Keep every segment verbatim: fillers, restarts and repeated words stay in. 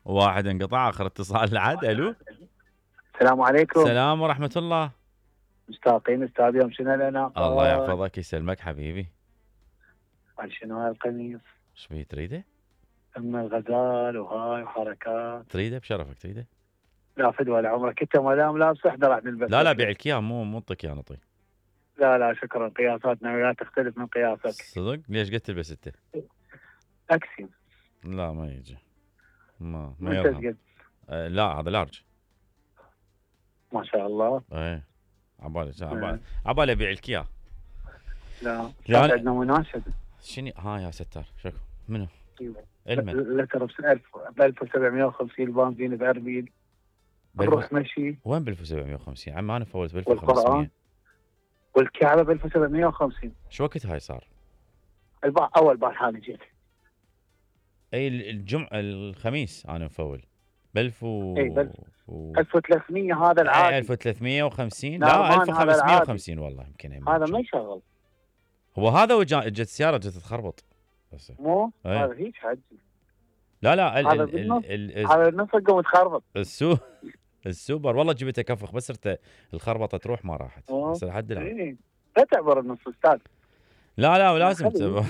واحد انقطع، اخر اتصال لعد. الو. السلام عليكم. السلام ورحمة الله. مشتاقين استاذ، يوم شنو لنا الله قال؟ يحفظك يسلمك حبيبي. قال شنو هالقميص؟ ايش بيه تريده؟ ام الغزال وهاي وحركات. تريده بشرفك تريده؟ لا فدوى لعمرك، انت ما دام لابس احنا راح نلبس لا لا لك. بيع لك اياه، مو مو اعطيك اياه نطي. لا لا شكرا، قياساتنا وياك تختلف من قياسك. صدق؟ ليش قد تلبس انت؟ اكسي. لا ما يجي، ما ما وانت يرهم. قد؟ آه لا هذا لارج. ما شاء الله. ايه عبالي عبالي آه. عبالي ابيع لك اياه. لا يعني عندنا مناشد. شنو ها يا ستار؟ شكو منو؟ المن لتر ب ألف وسبعمية وخمسين بنزين باربيل. نروح مشي. وين ب ألف وسبعمية وخمسين؟ عم انا فولت ب ألف وخمسمية. والقرآن والكعبة ب ألف وسبعمية وخمسين. شو وقت هاي صار؟ البا اول بارحة جيت. اي الجمعة الخميس انا مفول ب ألف و اي ألف وثلاثمية هذا العادي. ألف وثلاثمية وخمسين. لا نارمان ألف هذا وخمسمية العادي. وخمسين والله يمكن. هذا ما يشغل. هو هذا وجا اجت السيارة جت تخربط بس. مو ايه. هذا هيك حج. لا لا ال هذا ال بالنص. ال ال هذا النص قوم تخربط. السو السوبر والله جبته كفخ، بس رت الخربطه تروح ما راحت أوه. بس لحد الان. إيه. لا تعبر النص استاذ. لا لا ولازم تعبر.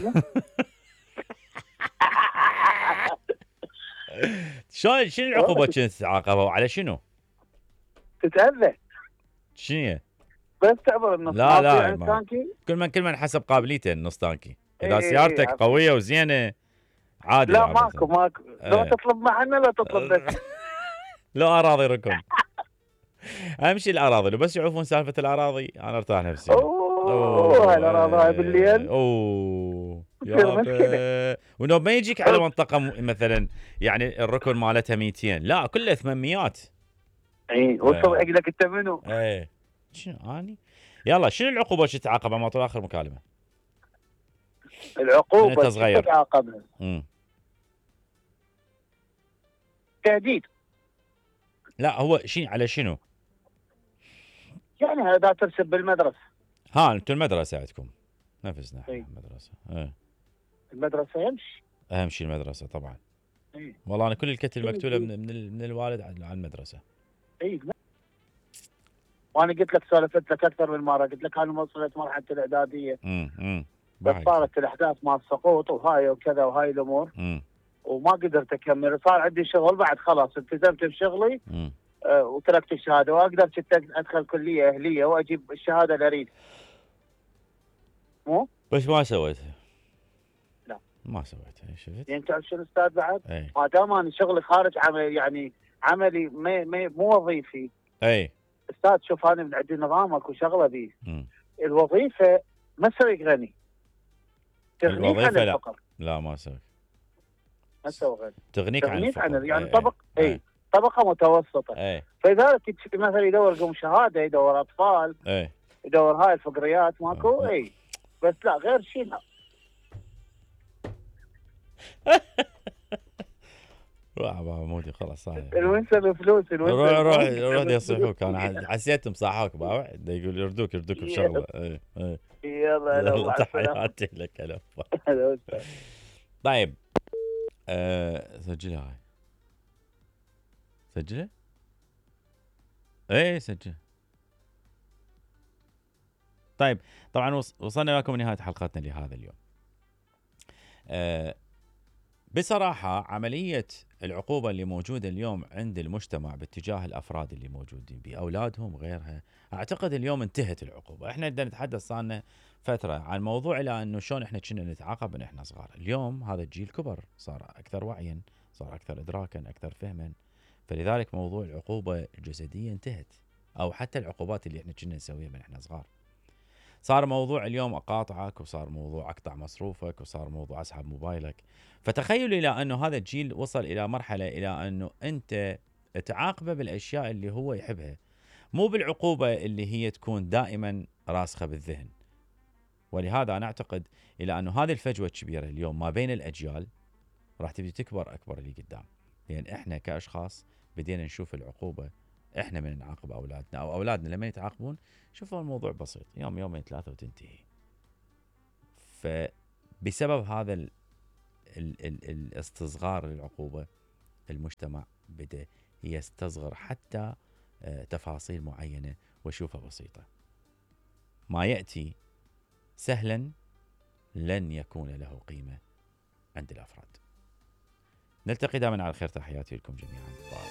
شلون شنو العقوبه كنت تعاقبوا على شنو؟ تتأذى. شنو هي؟ بس تعبر النص. لا لا ما تانكي. كل من كل من حسب قابليته النص تانكي. اذا إيه سيارتك إيه قويه وزينه عادي. لا ماكو ماكو. لو ايه. تطلب معنا لا تطلب بس. لو اراضي ركن. اهم شيء الاراضي، لو بس يعرفون سالفه الاراضي انا ارتاح نفسي. اوه الاراضي هاي بالليل اوه تصير مشكله. ونو ما يجيك على منطقه مثلا يعني الركن مالتها مئتين، لا كلها ثمانمية. اي وصل عقلك انت منو؟ ايه شنو اني؟ يلا شنو العقوبه اللي تعاقبها؟ ما طول اخر مكالمه. العقوبه انت صغير تعاقبها تهديد. لا هو شيء على شنو؟ يعني هذا ترسب بالمدرسه. ها انتم المدرسه عندكم نفسنا احنا المدرسه. ايه المدرسه يمشي. اهم شيء المدرسه طبعا. ايه والله انا كل الكتل المكتوله من من, من الوالد عن المدرسه. اي وانا قلت لك سولفت لك اكثر من مره، قلت لك انا وصلت مرحله الاعداديه. امم بس صارت الاحداث مال السقوط وهاي وكذا وهاي الامور. امم وما قدرت اكمل، صار عندي شغل بعد خلاص التزمت بشغلي. امم آه وتركت الشهاده واقدر كنت ادخل كليه اهليه واجيب الشهاده اللي اريد. مو؟ بس ما سويتها. لا ما سويتها. شفت؟ يعني تعرف شنو استاذ بعد؟ اي ما دام انا شغلي خارج عمل يعني عملي ما ما مو وظيفي. اي استاذ شوف انا من عندي نظامك وشغله بيه. الوظيفه ما تسويك غني. تغنيك عن الفقر. لا ما اسوي. ما تسوي غني. تغنيك عن الفقر. عن يعني طبق اي, أي. طبقه متوسطه. اي فاذا مثلا يدور قوم شهاده، يدور اطفال، اي يدور هاي الفقريات ماكو. اي بس لا غير شيء لا. روح مودي خلاص صاير. الونسه بفلوس الونسه. روح روح روح يصيحوك. انا حسيتهم صاحوك باوع يقول يردوك يردوك بشغله. اي اي يلا يلا تحياتي لك. هلا طيب أه سجلها هاي. سجلها؟ ايه سجل. طيب طبعا وصلنا لكم نهايه حلقتنا لهذا اليوم. أه بصراحه عمليه العقوبه اللي موجوده اليوم عند المجتمع باتجاه الافراد اللي موجودين باولادهم وغيرها، اعتقد اليوم انتهت العقوبه. احنا بدنا نتحدث صارنا فتره عن موضوع الى انه شلون احنا كنا نتعاقب من احنا صغار. اليوم هذا الجيل كبر، صار اكثر وعيا، صار اكثر ادراكا، اكثر فهما، فلذلك موضوع العقوبه الجسديه انتهت، او حتى العقوبات اللي احنا كنا نسويها من احنا صغار. صار موضوع اليوم اقاطعك، وصار موضوع اقطع مصروفك، وصار موضوع اسحب موبايلك. فتخيل الى انه هذا الجيل وصل الى مرحله الى انه انت تعاقبه بالاشياء اللي هو يحبها، مو بالعقوبه اللي هي تكون دائما راسخه بالذهن. ولهذا انا اعتقد الى انه هذه الفجوه الكبيره اليوم ما بين الاجيال راح تبدي تكبر اكبر اللي قدام. لان يعني احنا كاشخاص بدينا نشوف العقوبه احنا من نعاقب اولادنا، او اولادنا لما يتعاقبون شوفوا الموضوع بسيط، يوم يومين ثلاثه وتنتهي. فبسبب هذا ال ال ال الاستصغار للعقوبه المجتمع بدأ يستصغر حتى تفاصيل معينة ويشوفها بسيطة. ما يأتي سهلا لن يكون له قيمة عند الأفراد. نلتقي دائما على خير، تحياتي لكم جميعا. باي.